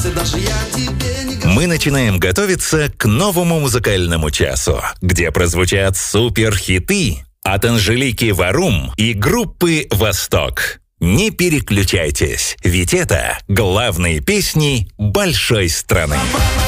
Мы начинаем готовиться к новому музыкальному часу, где прозвучат суперхиты от Анжелики Варум и группы «Восток». Не переключайтесь, ведь это главные песни большой страны.